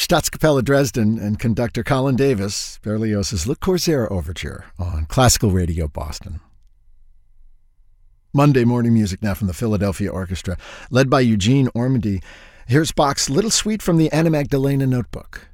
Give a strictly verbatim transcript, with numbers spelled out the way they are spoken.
Staatskapelle Dresden and conductor Colin Davis, Berlioz's Le Corsaire Overture on Classical Radio Boston. Monday morning music now from the Philadelphia Orchestra, led by Eugene Ormandy. Here's Bach's Little Suite from the Anna Magdalena Notebook.